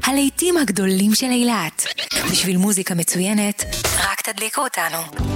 הלהיטים הגדולים של אילת. בשביל מוזיקה מצוינת, רק תדליקו אותנו.